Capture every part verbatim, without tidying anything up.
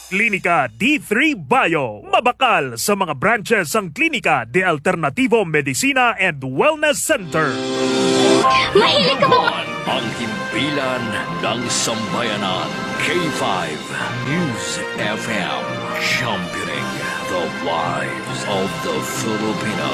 Klinika D three Bio. Mabakal sa mga branches ang Klinika de Alternativo Medicina and Wellness Center. Mahilig ka ba? Ang himpilan ng sambayanan. K five News F M. Championing the lives of the Filipino.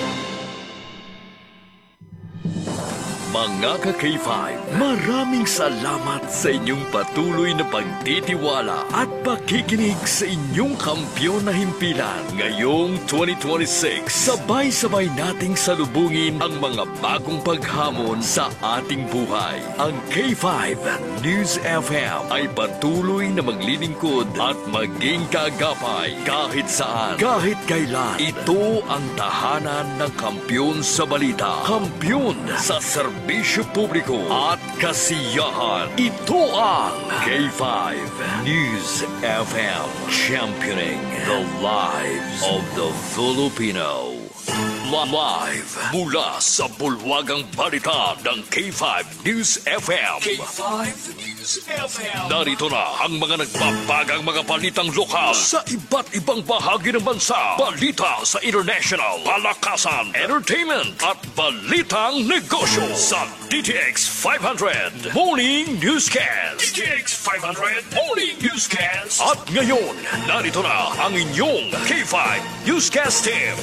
Mga ka-K five, maraming salamat sa inyong patuloy na pagtitiwala at pakikinig sa inyong kampyon na himpilan. Ngayong twenty twenty-six, sabay-sabay nating salubungin ang mga bagong paghamon sa ating buhay. Ang K five News F M ay patuloy na maglilingkod at maging kaagapay kahit saan, kahit kailan. Ito ang tahanan ng kampyon sa balita, kampyon sa serbisyo Bisyo publiko at kasiyahan. Ito ang K five News F M, championing the lives of the Filipino. Live mula sa bulwagang balita ng K five News F M. K five News F M. Narito na ang mga nagbabagang mga balitang lokal sa iba't ibang bahagi ng bansa. Balita sa international, palakasan, entertainment at balitang negosyo sa D T X five hundred Morning Newscast. D T X five hundred Morning Newscast. At ngayon, narito na ang inyong K five Newscast team.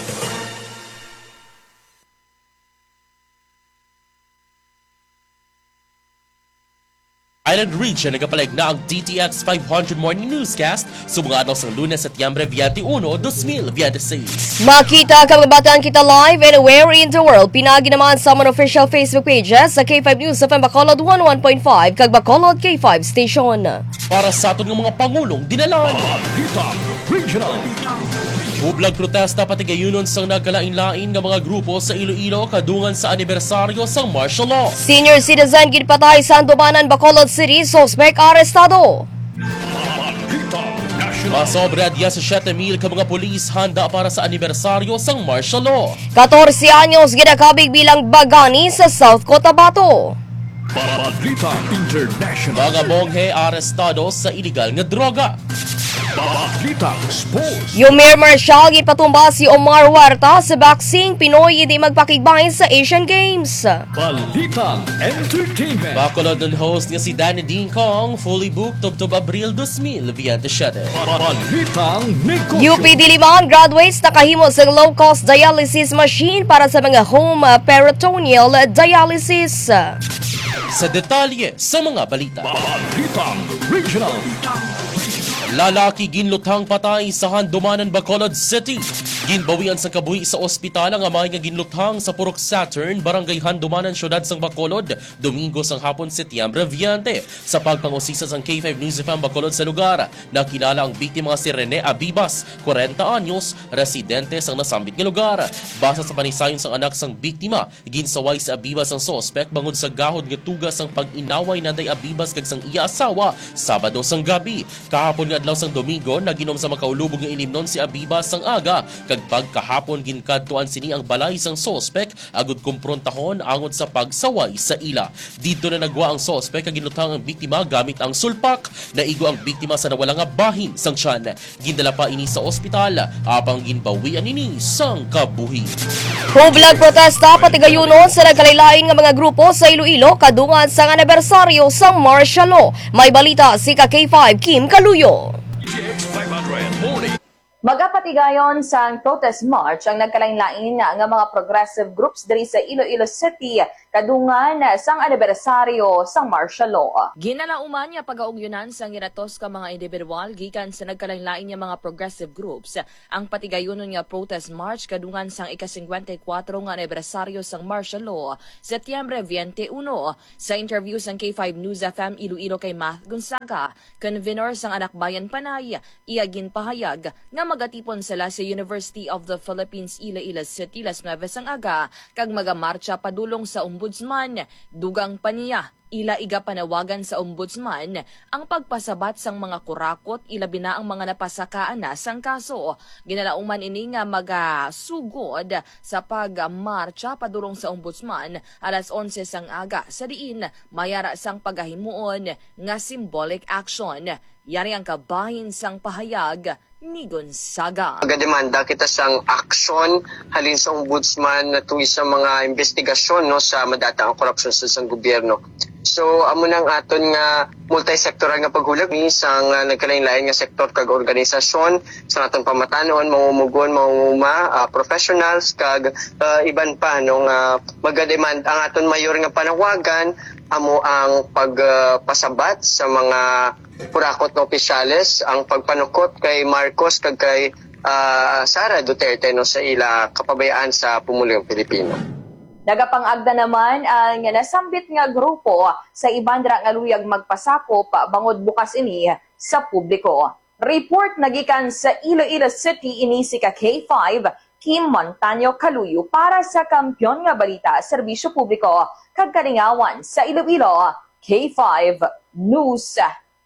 Island Region nagapalig na ang D T X five hundred Morning Newscast sumungano sa Lunes, Setyembre twenty-one, twenty twenty-six. Makita kababataan kita live anywhere in the world. Pinagi naman sa mga official Facebook pages sa K five News F M Bacolod one oh one point five kag Bacolod K five Station. Para sa aton ng mga pangulong dinalan. Regional. Bublag protesta pati gayunon sang nagkalain-lain nga mga grupo sa Iloilo kadungan sa anibersaryo sang martial law. Senior citizen ginpatay sa Andobanan, Bacolod City, suspect arestado. Masobra seventy mil ka mga pulis handa para sa anibersaryo sang martial law. fourteen anyos ginakabig bilang bagani sa South Cotabato. Balita International. Mga monghe arestado sa iligal nga droga. Balita Sports. Yung Mayor Marshall ginpatumba si Omar Huerta sa boxing Pinoy hindi magpakigbahin sa Asian Games. Balita Entertainment. Bacolod ng host nga si Danny Ding Kong fully booked October Abril twenty twenty-seven. Balita Negosyo. U P Diliman graduates nakahimo sa low-cost dialysis machine para sa mga home peritoneal dialysis. Sa detalye sa mga balita. Balita Regional. Lalaki ginluthang patay sa Handumanan, Bacolod City. Ginbawian sa kabuhi sa ospital ang amay nga ginluthang sa Purok Saturn, Barangay Handumanan, Syudad sang Bacolod, Domingo sang hapon, Setyembre twenty. Sa pagpangusisa sang K five News F M Bacolod sa lugar, nakilala ang biktima si Rene Abibas, forty anyos, residente sang nasambit nga lugar. Basa sa panisayon sang anak sang biktima, ginsaway sa Abibas ang sospek bangod sa gahod nga tugas sang pag-inaway na day Abibas kag sang iya asawa Sabado sang gabi. Kahapon nga adlaw sang Domingo, naginom sa makaulubog nga inimnon si Abibas sang aga. Kag pagkahapon ginkadtuan sini ang balay sang sospek agud kumprontahon angod sa pagsaway sa ila. Dito na nagwa ang sospek kag ginluthang ang biktima gamit ang sulpak. Naigo ang biktima sa nawala nga bahin sang tiyan. Gindala pa ini sa ospital apang ginbawian ini sang kabuhi. Hublag protesta pati gayunon sa nagkalaylain nga mga grupo sa Iloilo kadungan sa anibersaryo sang martial law. May balita si ka K five Kim Kaluyo. Magapatigayon sa protest march ang nagkalain-lain nga mga progressive groups diri sa Iloilo City kadungan sang anibersaryo sang martial law. Ginalauman niya pag-augyunan sang giratos ka mga individual gikan sa nagkalain-lain nga mga progressive groups ang patigayonon nga protest march kadungan sang ika-fifty-four nga anibersaryo sang martial law Setyembre twenty-one. Sa interview sang K five News F M Iloilo kay Math Gonzaga, convener sang Anak Bayan Panay, iya ginpahayag nga magatipon sila sa University of the Philippines Iloilo City las nine sang aga kag magamarcha padulong sa ombudsman. Dugang pa niya ila iga panawagan sa ombudsman ang pagpasabat sang mga kurakot ilabi na ang mga napasakaan na sang kaso. Ginalauman ini nga magasugod sa pagmarcha padulong sa ombudsman alas eleven sang aga sa diin mayara sang pagahimuon nga symbolic action. Yari ang kabahin sang pahayag ni Gonzaga. Magademanda kita sang aksyon halin sa ombudsman na tuwi sa mga investigasyon no sa madataang korupsyon sa sang gobyerno. So amo nang aton nga multi-sektoral nga paghulag ni sang uh, nagkalain-lain nga sektor kag organisasyon sa aton pamatanon, mamumugon, mamumuma, uh, professionals kag uh, iban pa no nga magademand ang aton mayor nga panawagan amo ang pagpasabat uh, sa mga purakot na opisyales, ang pagpanukot kay Marcos kag kay uh, Sara Duterte no sa ila kapabayaan sa pumulyong Pilipino. Nagapangagda naman ang nasambit nga grupo sa ibandra nga luyag magpasakop bangod bukas ini sa publiko. Report nagikan sa Iloilo City ini si ka K five Kim Montaño Caluyo para sa Kampiyon nga Balita Serbisyo Publiko kag Kalingawan sa Iloilo. K five News.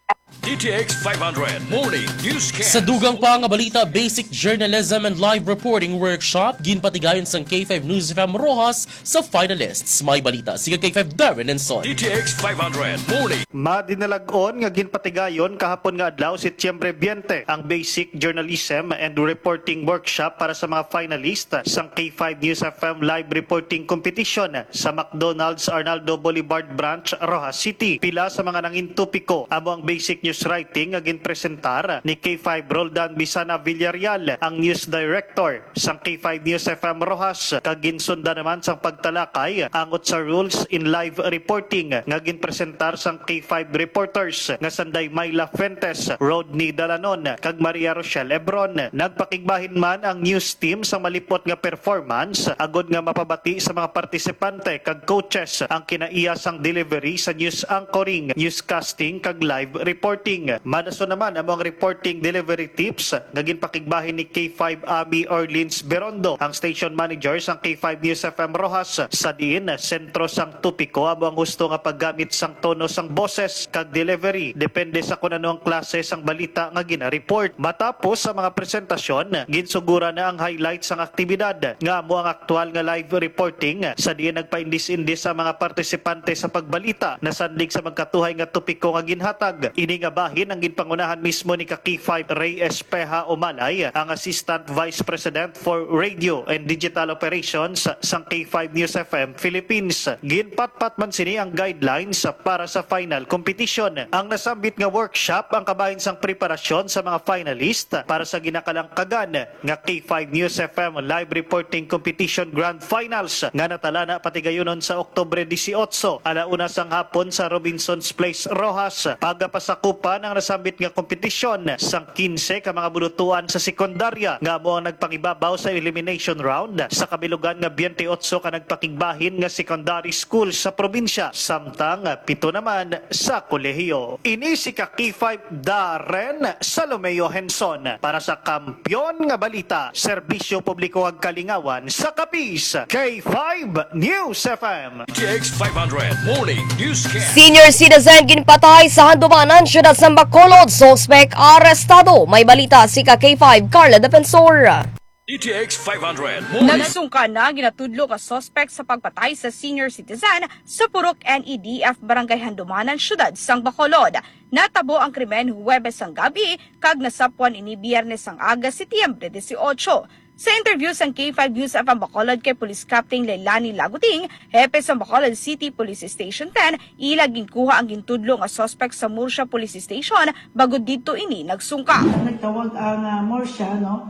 D T X five hundred Morning Newscast. Sa dugang pa nga balita, Basic Journalism and Live Reporting Workshop, ginpatigayon sang K five News F M Rojas sa finalists. May balita, sige K five Darren Enson. D T X five hundred Morning. Madinalagon nga ginpatigayon kahapon nga adlaw Setyembre twenty ang Basic Journalism and Reporting Workshop para sa mga finalist sang K five News F M Live Reporting Competition sa McDonald's Arnaldo Boulevard Branch, Rojas City. Pila sa mga nangintupiko amo ang Basic News Writing nga ginpresentar ni K five Roldan Bisana Villarreal, ang News Director sang K five News F M Rojas. Kag ginsunda naman sang pagtalakay angot sa rules in live reporting nga ginpresentar sang K five reporters nga sanday Myla Fuentes, Rodney Dalanon kag Maria Rochelle Ebron. Nagpakigbahin man ang news team sa malipot nga performance agod nga mapabati sa mga partisipante kag coaches ang kinaiya sang delivery sa news anchoring, newscasting kag live reporting. Madaso naman ang mga reporting delivery tips nga ginpakigbahin ni K five Ami Orleans Berondo, ang station manager sang K five News F M Rojas. Sa diin sentro sang tupiko amo ang husto nga paggamit sang tono sang boses kag delivery depende sa kung ano ang klase sang balita nga gina-report. Matapos sa mga presentasyon, ginsugura na ang highlights sang aktibidad nga amo ang aktual nga live reporting. Sa diin nagpaindis-indis sa mga partisipante sa pagbalita na sandig sa magkatuhay nga tupiko nga ginhatag. Ini nga bahin ang ginpangunahan mismo ni ka K five Ray Espeja Umalay, ang Assistant Vice President for Radio and Digital Operations sang K five News F M Philippines. Ginpatpat man sini ang guidelines para sa final competition. Ang nasambit nga workshop ang kabahin sang preparasyon sa mga finalist para sa ginakalangkagan nga K five News F M Live Reporting Competition Grand Finals nga natalana patigayunon sa Oktubre eighteen, alauna sang hapon sa Robinson's Place, Rojas. Pagapasakupan ang nasambit nga kompetisyon sang quince ka mga bulutuan sa sekundarya nga mo ang nagpangibabaw sa elimination round. Sa kabilugan nga twenty-eight ka nagpakigbahin nga secondary school sa probinsya, samtang pito naman sa kolehiyo. Ini si ka K five Darren Salomeo Henson para sa Kampiyon nga Balita Serbisyo Publiko ag Kalingawan sa Kapis K five News F M. D T X five hundred Morning Newscast. Senior citizen ginpatay sa Handumanan, Siyudad sa Bacolod, suspect arestado. May balita si ka K five Carla Defensor. D T X five hundred Morning. Nagsungka na ginatudlo ka suspect sa pagpatay sa senior citizen sa Purok N E D F Barangay Handumanan, Siyudad sang Bacolod. Natabo ang krimen Huwebes ang gabi kag nasapwan ini Biyernes ang aga Setyembre eighteen. Sa interview sa K five News F M Bacolod kay Police Captain Leilani Laguting, hepe sa Bacolod City Police Station ten, ila ginkuha ang gintudlo nga suspect sa Murcia Police Station bago dito ini nagsungka. Nagtawag ang uh, Murcia, no,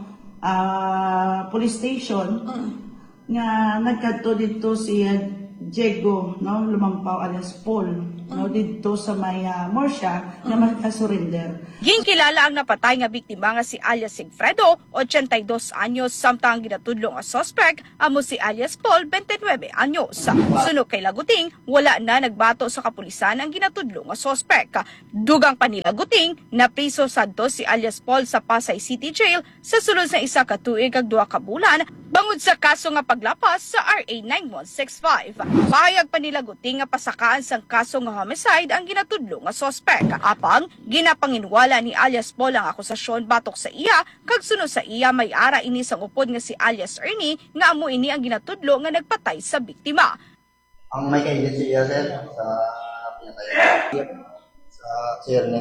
uh, Police Station, nga nagkadto dito si uh, Diego, no, lumampaw alias Paul, no, dito sa may uh, Murcia na magka-surrender. Ginkilala ang napatay nga biktima nga si alias Sigfredo, eighty-two anyos, samtang ginatudlo nga suspect amo si alias Paul, twenty-nine anyos. Sunog kay Laguting, wala na nagbato sa kapulisan ang ginatudlo nga suspect. Dugang pa ni Laguting, napriso sadto si alias Paul sa Pasay City Jail sa sulod sa isa ka tuig kag duha ka bulan bangod sa kaso nga paglapas sa R A ninety-one sixty-five. Pahayag pa ni Laguting nga pasakaan sang kaso nga homicide ang ginatudlo nga suspect. Apang ginapanginwala ni alias Paul ang akusasyon batok sa iya kag sunod sa iya may ara ini sang upod nga si alias Ernie nga amo ini ang ginatudlo nga nagpatay sa biktima. Ang may kailan siya sir sa pinatay sa Sir Network.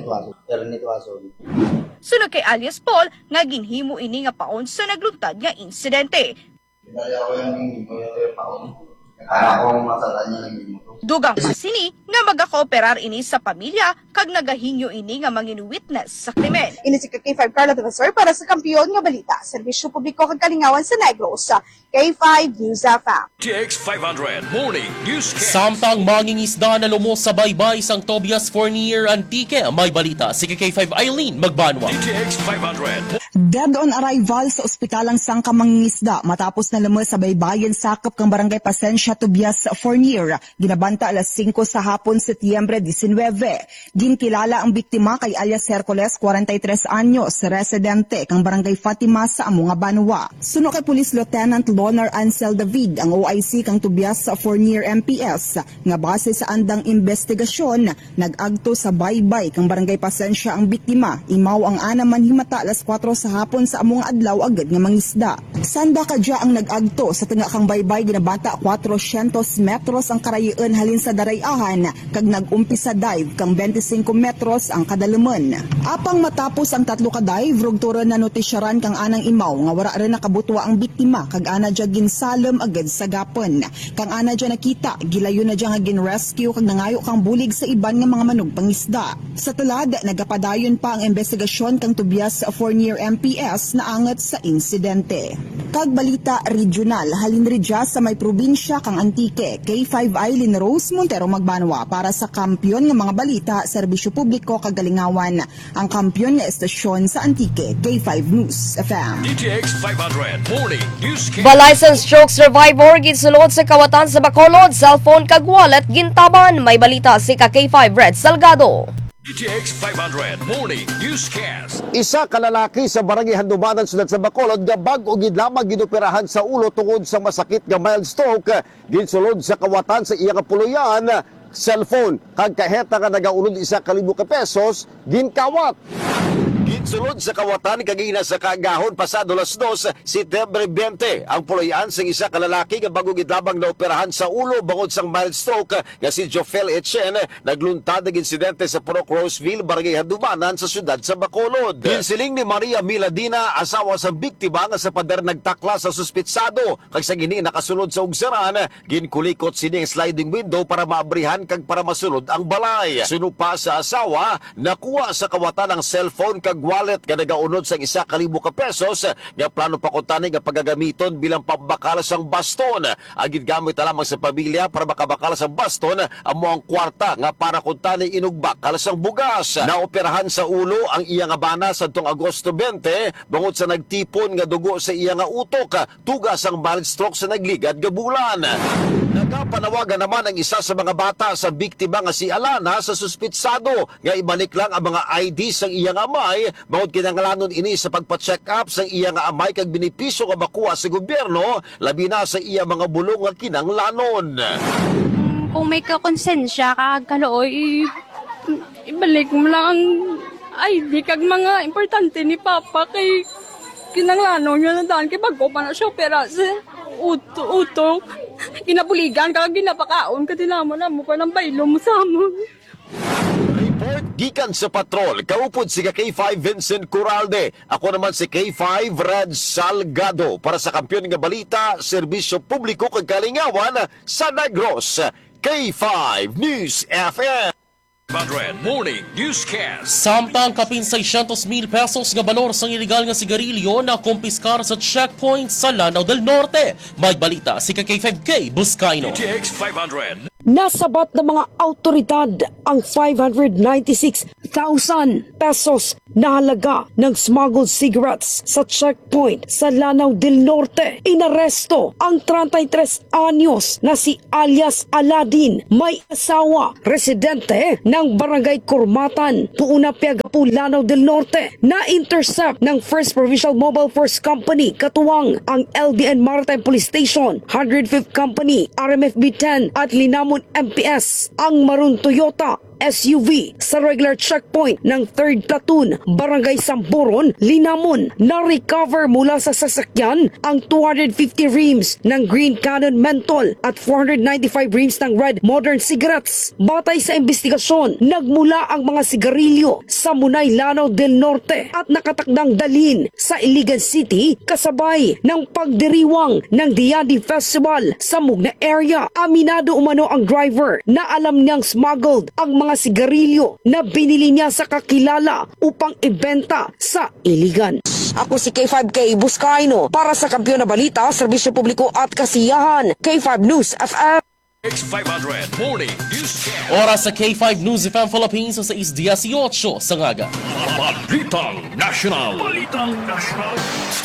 Ernito Ason. Sunod kay alias Paul, nga ginhimo ini nga paon sa nagluntad nga insidente. Dali ako yung yung paon. Kaya akong masalan niya ng ginto. Dugang pasini nga magakooperar ini sa pamilya kag nagahinyo ini nga mangin witness sa krimen. Ini si K five Carla Defensor para sa kampiyon nga balita. Serbisyo publiko kag kalingawan sa Negros sa K five News F M. D X five hundred Morning Newscast. Samtang mangingisda na lumos sa baybay sang Tobias Fournier Antique, may balita si K five Eileen Magbanwa. D X five hundred. Dead on arrival sa ospitalang sangka mangingisda matapos na lumos sa baybayin sakop kang barangay Pasensya Tobias Fournier. Ginabanta alas singko sa hapon Setyembre nineteen. Ginkilala ang biktima kay alias Hercules, forty-three anyos, residente kang barangay Fatima sa Amunga Banwa. Suno kay Police Lieutenant Lonar Ansel David, ang O I C kang Tobias Fournier M P S, nga base sa andang investigasyon, nag-agto sa baybay kang barangay Pasensya ang biktima. Imaw ang ana man himata alas four sa hapon sa among adlaw agad nga mangisda. Sanda kadya ang nag-agto sa tunga kang baybay ginabanta four hundred metros ang karayian halin sa darayahan kag nag-umpisa dive kang twenty-five metros ang kadaluman. Apang matapos ang tatlo ka dive rugturon na notisyaran kang anang imaw nga wara rin nakabutwa ang biktima kag ana dya ginsalom agad sa gapon. Kang ana dya nakita gilayon na dya nga gin-rescue kag nangayo kang bulig sa iban nga mga manog pangisda. Sa tulad nagapadayon pa ang investigasyon kang Tobias Fournier M P S na angat sa insidente. Kag balita regional halin ridya sa may probinsya kang Antique, K five Eileen Rose Montero Magbanwa para sa kampiyon nga mga balita, serbisyo publiko kag kalingawan. Ang kampiyon nga estasyon sa Antique, K five News F M. D X five hundred Morning Newscast. Balaysang stroke survivor ginsulod sa kawatan sa Bacolod, cellphone kag wallet gintaban. May balita si ka K five Red Salgado. D X five hundred Morning Newscast. Isa ka lalaki sa barangay Handumanan sulod sa Bacolod nga bag-o gid lamang ginoperahan sa ulo tungod sa masakit nga mild stroke ginsulod sa kawatan sa iya nga puluyan, cellphone kag kaheta nga nagaulod isa ka libo ka pesos ginkawat. Ginsulod sa kawatan kagina sa kagahon pasado las dos Setyembre twenty ang puluyan sang isa ka lalaki nga bago gidlabang na operahan sa ulo bangod sang mild stroke nga si Jofel Etienne nagluntad ng insidente sa Purok Roseville, barangay Handumanan sa syudad sa Bacolod. Ginsiling ni Maria Miladina, asawa sa biktima nga sa pader nagtakla sa suspitsado kag sa gini nakasulod sa ugsaran ginkulikot sini ang sliding window para maabrihan kag para masulod ang balay. Sunupa sa asawa nakuha sa kawatan ang cellphone kag wallet nga nagaunod sa isa ka libo ka pesos nga plano pa kuntani nga pagagamiton bilang pambakal sang baston. Agid gamit na lamang sa pamilya para makabakal sang baston amo ang kwarta nga para kuntani inugbakal sang bugas. Naoperahan sa ulo ang iya nga bana sadtong Agosto twenty bangod sa nagtipon nga dugo sa iya nga utok tugas ang mild stroke sa nagligad nga bulan. Nagapanawagan naman ang isa sa mga bata sa biktima nga si Alana sa suspitsado nga ibalik lang ang mga I D sang iya nga amay bangod kinangalanon ini sa pagpa-check up sa iya nga amay kag benepisyo nga makuha sa gobyerno labi na sa iya mga bulong nga kinanglanon. Kung may kakonsensya kag kalooy ibalik mo lang ang I D kag mga importante ni Papa kay kinanglanon niya na daan kay bago pa na siya opera sa uto utok kinabuligan kag ginapakaon kadilamo na mo pa ng baylo mo sa amon. Report gikan sa patrol, kaupod si K five Vincent Curalde. Ako naman si K five Red Salgado para sa kampiyon nga balita, serbisyo publiko kag kalingawan sa Negros. K five News F M. Morning Newscast. Samtang kapin six hundred mil pesos nga balor sang illegal nga sigarilyo na kumpiskar sa checkpoint sa Lanao del Norte. May balita si K five K Buscaino. D X five hundred. Nasabat ng mga autoridad ang five hundred ninety-six thousand pesos na halaga ng smuggled cigarettes sa checkpoint sa Lanao del Norte. Inaresto ang thirty-three anyos na si alias Aladin, may asawa, residente ng Barangay Kurmatan, Puuna Piagapu, Lanao del Norte. Na-intercept ng first Provincial Mobile Force Company katuwang ang L B N Maritime Police Station, one hundred fifth Company, R M F B ten at Linamon M P S. Ang maroon Toyota S U V sa regular checkpoint ng third Platoon, Barangay Samburon, Linamon. Na-recover mula sa sasakyan ang two hundred fifty reams ng Green Cannon Menthol at four hundred ninety-five reams ng Red Modern Cigarettes. Batay sa investigasyon, nagmula ang mga sigarilyo sa Munay, Lanao del Norte at nakatakdang dalhin sa Iligan City kasabay ng pagdiriwang ng Diandi Festival sa Mugna area. Aminado umano ang driver na alam niyang smuggled ang mga sigarilyo na binili niya sa kakilala upang ibenta sa Iligan. Ako si K five K Buscaino para sa Kampiyon na Balita, Serbisyo Publiko at Kasiyahan. K five News F M. X five hundred Morning Newscast. Oras sa K five News F M Philippines sa six eighteen sa ngaga. Balitang National. Balitang National.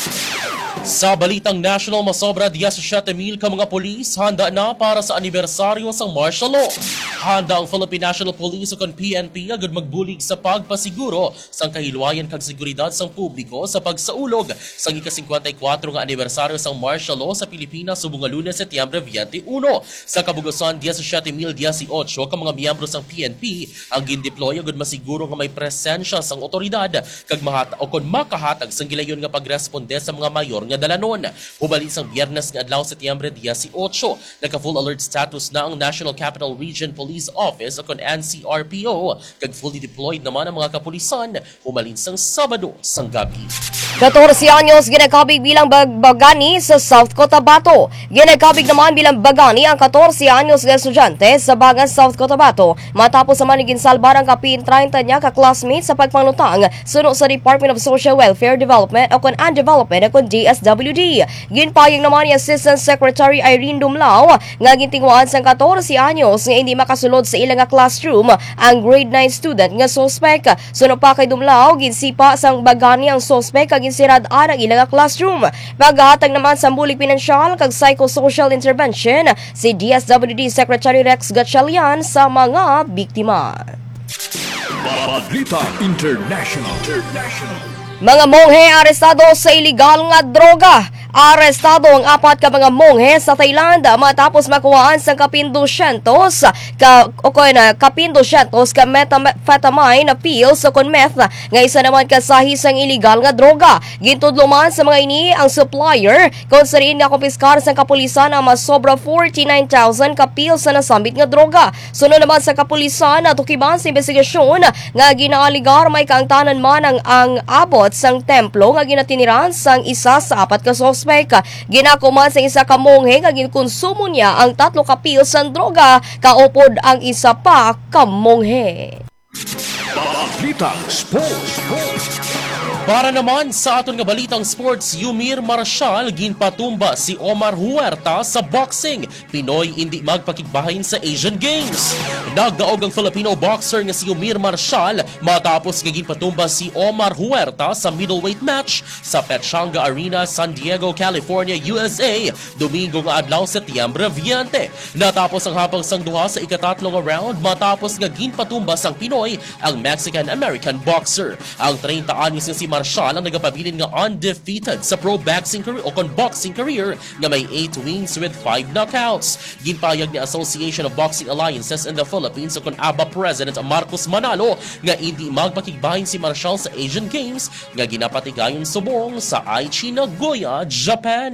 Sa Balitang National, masobra seventy-seven mil ka mga polis handa na para sa anibersaryo sa martial law. Handa ang Philippine National Police o P N P agad magbulig sa pagpasiguro sang kahilwayan kag seguridad sang publiko sa pagsaulog sang ika-fifty-four nga anibersaryo sang martial law sa Pilipinas subong nga Lunes, Setyembre twenty-one. Sa kabugasan, seventy-seven mil eighteen ka mga miyembro sang P N P ang gindeploy agad masiguro nga may presensya sang otoridad kag mahat o kon makahatag sang gilayon nga pagresponde sa mga mayor nga dalanon. Hubali sang Biyernes nga adlaw Setyembre eighteen, naka full alert status na ang National Capital Region Police Office o kon N C R P O kag fully deployed naman ang mga kapulisan humalin sang Sabado sang gabi. fourteen anyos ginagkabig bilang bagbagani sa South Cotabato. Ginagkabig naman bilang bagani ang fourteen anyos na estudyante sa Bagan, South Cotabato matapos naman ginsalbar ang kapin thirty niya ka-classmate sa pagpanglutang suno sa Department of Social Welfare Development o kon and Development o kon D S W D. Ginpayag naman ni Assistant Secretary Irene Dumlao nga gintingwaan sang fourteen anyos nga hindi makasulod sa ilang nga classroom ang grade nine student nga suspect. Suno pa kay Dumlao, ginsipa sang bagani ang suspect kag ginsirad ang ilang nga classroom. Paghatag naman sa bulig pinansyal kag psychosocial intervention si D S W D Secretary Rex Gatchalian sa mga biktima. Balita International. International. Mga monghe arestado sa iligal nga droga. Arestado ang apat ka mga monghe sa Thailand matapos makuhaan sa kapin two hundred ka o na kapin two hundred ka methamphetamine pills o kon meth nga isa naman kasahi sang iligal nga droga. Gintudlo man sa mga ini ang supplier kung sariin nga kumpiskar sa kapulisan ang masobra forty-nine thousand ka pills na nasambit nga droga. Sunod naman sa kapulisan na tukiban sa investigasyon nga ginaaligar may kaangtanan man ang, ang abot sang templo nga ginatiniran sang isa sa apat ka suspect. Ginakuman sa isa ka monghe nga ginkonsumo niya ang tatlo ka pills sang droga kaupod ang isa pa ka monghe. Balitang Sports. Para naman sa aton nga balitang sports, Yumir Marshall ginpatumba si Omar Huerta sa boxing. Pinoy hindi magpakigbahin sa Asian Games. Nagdaog ang Filipino boxer nga si Yumir Marshall matapos nga ginpatumba si Omar Huerta sa middleweight match sa Pechanga Arena, San Diego, California, U S A, Domingo nga adlaw Setyembre twenty. Natapos ang hapang sang duha sa ikatatlo nga round matapos nga ginpatumba sang Pinoy ang Mexican-American boxer. Ang thirty anyos nga si Marshall ang nagapabilin nga undefeated sa pro boxing career o kon boxing career nga may eight wins with five knockouts. Ginpayag ni Association of Boxing Alliances in the Philippines o kon A B A President Marcos Manalo nga hindi magpakigbahin si Marshall sa Asian Games nga ginapatigayon subong sa Aichi, Nagoya, Japan.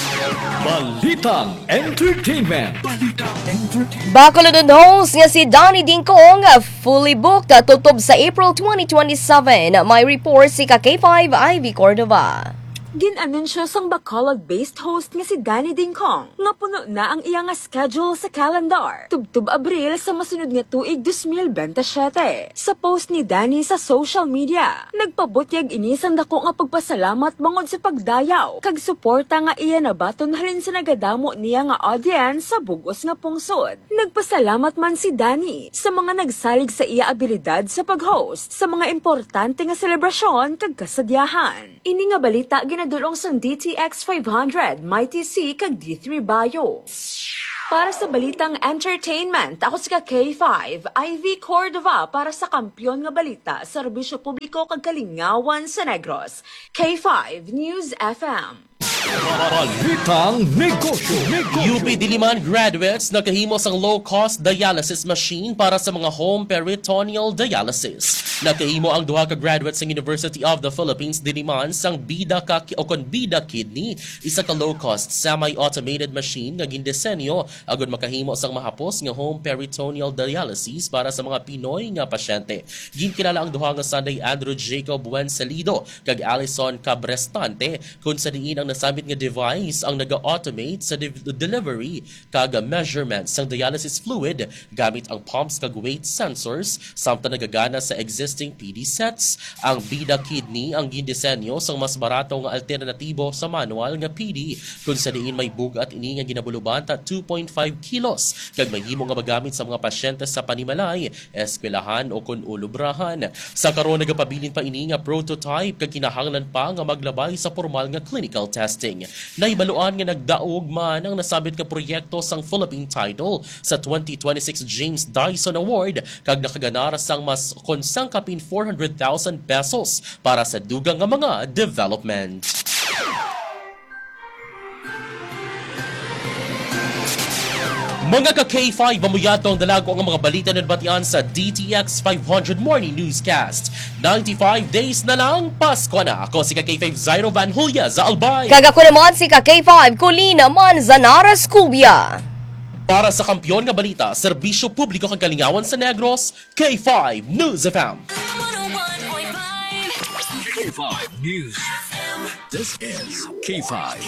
Balitang Entertainment. Balitang Entertainment. Bacolod host nga si Donnie Dingkong fully booked tutob sa April twenty twenty-seven. May report si K five Ivy Cordova. Ginanunsyo sang Bacolod-based host nga si Danny Dingkong nga puno na ang iyang schedule sa calendar. Tubtub Abril sa masunod nga tuig twenty twenty-seven. Sa post ni Danny sa social media, nagpabutyag inisang dako nga pagpasalamat bangod sa pagdayaw kag suporta nga iya nabaton halin sa nagadamo niya nga audience sa bugos nga pungsod. Nagpasalamat man si Danny sa mga nagsalig sa iya abilidad sa pag-host sa mga importante nga selebrasyon kag kasadyahan. Ini nga balita ginadulong sa D T X five hundred, Mighty C kag D three Bio. Para sa balitang entertainment, ako si K five Ivy Cordova para sa Kampiyon nga Balita, Serbisyo Publiko kag Kalingawan sa Negros. K five News F M. Balitang Negosyo. U P Diliman graduates nakahimo sang low-cost dialysis machine para sa mga home peritoneal dialysis. Nakahimo ang duha ka graduates ng University of the Philippines Diliman sang bida ka o kon bida kidney, isa ka low-cost semi-automated machine nga gindisenyo agud makahimo sang mahapos nga home peritoneal dialysis para sa mga Pinoy nga pasyente. Ginkilala ang duha nga Sunday Andrew Jacob Buensalido kag Alison Cabrestante kung sa diin ang nasabit nga device ang naga-automate sa de- delivery kag measurements ng dialysis fluid gamit ang pumps kag weight sensors samtang nagagana sa existing P D sets. Ang bida kidney ang gindisenyo sang mas barato nga alternatibo sa manual nga P D kung sa diin may bugat ini nga ginabuluban ta two point five kilos kag mahimo nga magamit sa mga pasyente sa panimalay, eskwelahan o kun ulubrahan. Sa karon nagapabilin pa ini nga prototype kag kinahanglan pa nga maglabay sa formal nga clinical testing. Naibaluan nga nagdaog man ang nasabit nga proyekto sang Philippine title sa twenty twenty-six James Dyson Award kag nakaganar sang mas konsangkapin four hundred thousand pesos para sa dugang nga mga development. Mga ka-K five, mamuyatong dalago ang mga balita na nabatian sa D T X five hundred Morning Newscast. ninety-five days na lang, Pasko na. Ako si ka-K five Zairo Van Julia za Albay. Kagako naman si ka-K five Colina Manzanares Cubia. Para sa kampiyon nga balita, serbisyo publiko kang kalingawan sa Negros, K five News F M. K five News. This is K five.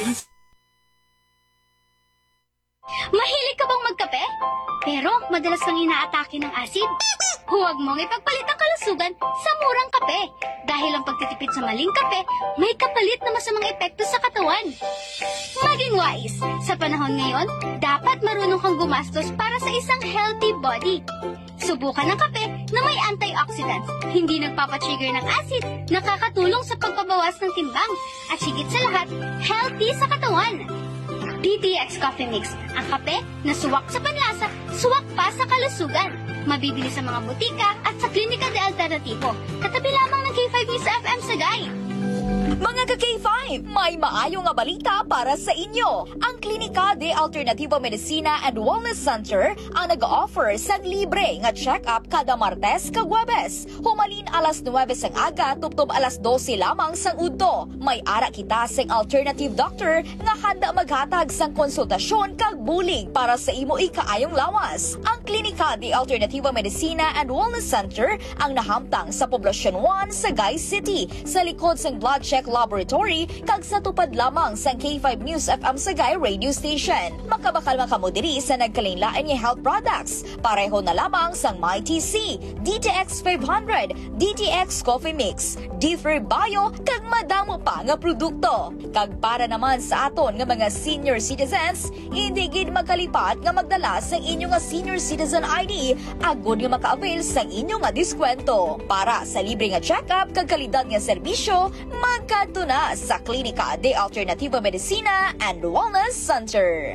Mahilig ka bang magkape? Pero madalas kang inaatake ng asid? Huwag mong ipagpalit ang kalusugan sa murang kape. Dahil ang pagtitipid sa maling kape, may kapalit na masamang epekto sa katawan. Maging wise. Sa panahon ngayon, dapat marunong kang gumastos para sa isang healthy body. Subukan ng kape na may antioxidants, hindi nagpapatrigger ng acid, nakakatulong sa pagpabawas ng timbang, at higit sa lahat, healthy sa katawan. D T X Coffee Mix, ang kape na suwak sa panlasa, suwak pa sa kalusugan. Mabibili sa mga butika at sa Klinika de Alternativo. Katabi lamang ng K five News F M Sagay. Mga ka-K five, may maayo nga balita para sa inyo. Ang Klinika de Alternativo Medicina and Wellness Center ang nag-offer sa libre nga check-up kada Martes kag Huwebes. Humalin alas nuwebe sang aga, tubtob alas dose lamang sang udto. May ara kita sang alternative doctor nga handa maghatag sang konsultasyon kag bulig para sa imo ikaayong lawas. Ang Klinika de Alternativo Medicina and Wellness Center ang nahamtang sa Poblacion one, Sagay City, sa likod sang blood check laboratory kag sa tupad lamang sang K five News F M Sagay radio station. Makabakal makamudiri sa nagkalain-lain nga health products. Pareho na lamang sang MyTC, D T X five hundred, D T X Coffee Mix, D three Bio kag madamo pa nga produkto. Kag para naman sa aton nga mga senior citizens, hindi gid makalipat nga magdala sang inyo nga senior citizen I D agud nga maka-avail sang inyo nga diskwento. Para sa libre nga check-up kag kalidad nga serbisyo, magkadto na sa Klinika de Alternativo Medicina and Wellness Center.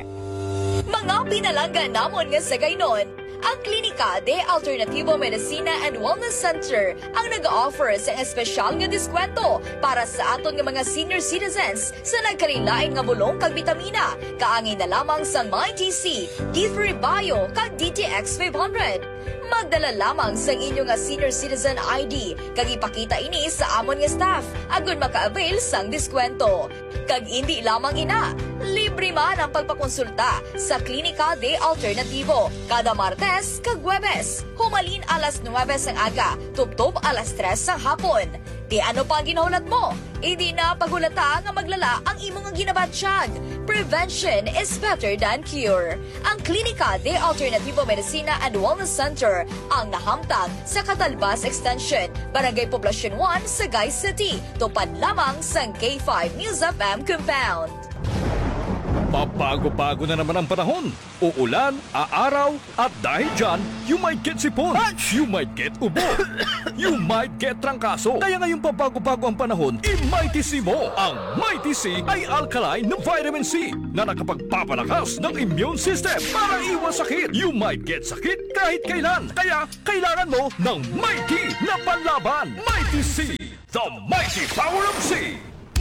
Mga pinalanggan namon nga sa gaynon, ang Klinika de Alternativo Medicina and Wellness Center ang nag-offer sa espesyal nga diskwento para sa aton nga mga senior citizens sa nagkalilain nga bulong kag bitamina, kaangin na lamang sa MyTC, D three Bio kag D T X five hundred. Magdala lamang sa inyo nga senior citizen I D kag ipakita ini sa amon nga staff agud maka-avail sang diskwento. Kag hindi lamang ina, libre man ang pagpakonsulta sa Klinika de Alternativo kada Martes kag Huwebes. Humalin alas nuwebe sang aga, tubtob alas tres sang hapon. Di ano pa ang ginahulat mo? Hindi na pagulata nga maglala ang imong ginabatsyag. Prevention is better than cure. Ang Klinika de Alternativo Medicina and Wellness Center ang nahamtang sa Catalbas Extension, Barangay Poblacion one, Sagay City. Tupad lamang sa K five News F M Compound. Pabago-bago na naman ang panahon. Uulan, aaraw, at dahil dyan, you might get sipon, you might get ubo, you might get trangkaso. Kaya ngayong pabago-bago ang panahon, i-MyTC mo. Ang MyTC ay alkaline na vitamin C na nakapagpapalakas ng immune system para iwas sakit. You might get sakit kahit kailan. Kaya kailangan mo ng Mighty na panlaban. MyTC, the mighty power of C.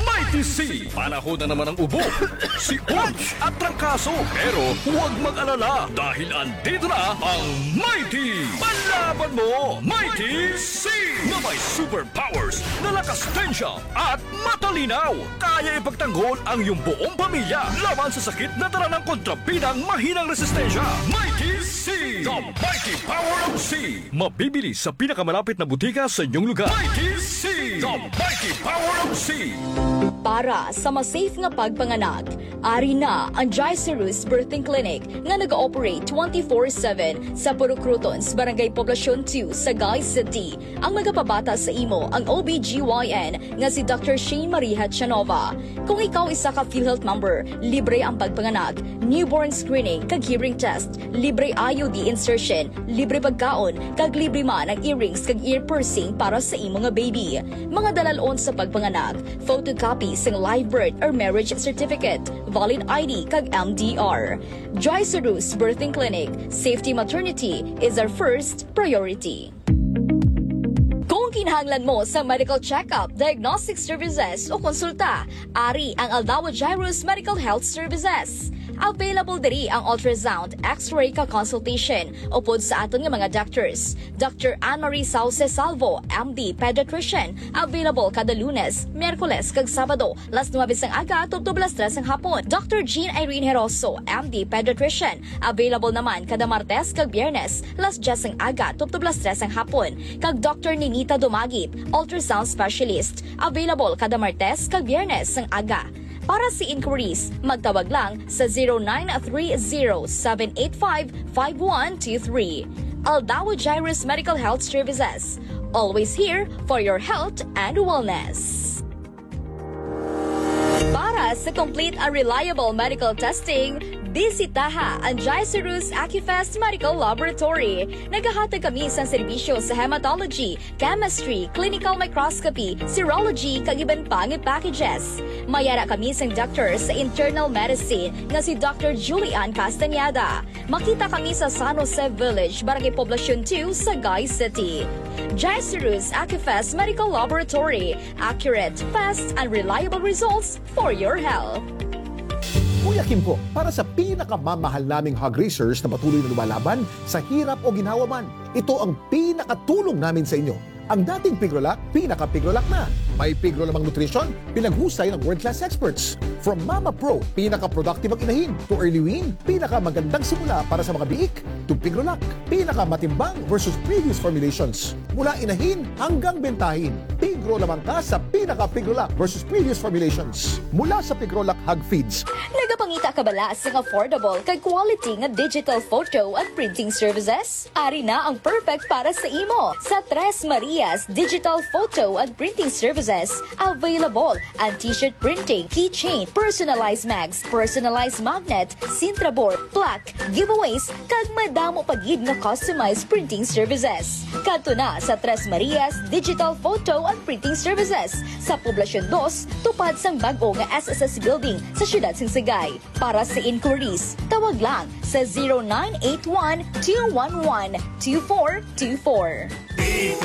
Mighty C. Panahon na naman ang ubo, si Urge at trangkaso. Pero huwag mag-alala dahil andito na ang Mighty. Palaban mo, Mighty C. Na may superpowers na lakas tensya at matalinaw. Kaya ipagtanggol ang iyong buong pamilya laban sa sakit na dala ng kontrabidang mahinang resistensya. Mighty C. The Mighty Power of C. Mabibili sa pinakamalapit na butika sa inyong lugar. Mighty C. The Mighty Power of C. Para sa mas safe nga pagpanganak, ari na ang Jaicerus Birthing Clinic nga nag-ooperate twenty-four seven sa Purukrutons, Barangay Poblacion two, Sagay City. Ang magapabata sa imo ang O B G Y N nga si Doctor Shane Maria Chanova. Kung ikaw isa ka PhilHealth member, libre ang pagpanganak, newborn screening, kag hearing test, libre I U D insertion, libre pagkaon, kag libre man ang earrings kag ear piercing para sa imo nga baby. Mga dalalon sa pagpanganak, photocopy ng live birth or marriage certificate, valid I D kag M D R. Jaicerus Birthing Clinic, safety maternity is our first priority. Kung kinahanglan mo sa medical check-up, diagnostic services o konsulta, ari ang Aldao Jairus Medical Health Services. Available diri ang ultrasound, x-ray ka consultation upod sa aton nga mga doctors. Doctor Anne-Marie Sauce Salvo, M D Pediatrician, available kada Lunes, Miyerkules kag Sabado, las nuwabes ang aga tubtob las tres ang hapon. Doctor Jean Irene Heroso, M D Pediatrician, available naman kada Martes kag Biyernes, las diyes ang aga tubtob las tres ang hapon. Kag Doctor Ninita Dumagit, ultrasound specialist, available kada Martes kag Biyernes ang aga. Para sa inquiries, magtawag lang sa zero nine three zero seven eight five five one two three. Aldao Jairus Medical Health Services. Always here for your health and wellness. Para sa complete and reliable medical testing, bisitaha ang Jaicerus Acufest Medical Laboratory. Naghahatag kami sa serbisyo sa hematology, chemistry, clinical microscopy, serology, kag iban pang packages. Mayara kami sa doctor sa internal medicine nga si Doctor Julian Castañeda. Makita kami sa San Jose Village, Barangay Poblacion two, Sagay City. Jaicerus Acufest Medical Laboratory. Accurate, fast, and reliable results for your health. Kuya Kim po, para sa pinakamamahal naming hog racers na patuloy na lumalaban sa hirap o ginhawa man, ito ang pinakatulong namin sa inyo. Ang dating Pigrolac, pinaka-Pigrolac na. May Pigro lamang nutrition, pinaghusay ng world-class experts. From Mama Pro, pinaka-productive ang inahin, to Early Wean, pinaka-magandang simula para sa mga biik, to Pigrolac, pinaka-matimbang versus previous formulations. Mula inahin hanggang bentahin, Pigro lamang ka sa pinaka-Pigrolac versus previous formulations. Mula sa Pigrolac Hog Feeds. Nagapangita ka bala sa affordable kay quality nga digital photo at printing services? Ari na ang perfect para sa imo. Sa Tres Marias Digital Photo at Printing Services, available ang t-shirt printing, keychain, personalized mags, personalized magnet, Sintra board, plaque, giveaways, kag madamo pagid nga customized printing services. Kadto na sa Tres Marias Digital Photo at Printing Services sa Poblacion two, tupad sang bag-o nga S S S building sa siyudad sing Sagay. Para sa inquiries, tawag lang sa zero nine eight one two one one two four two four.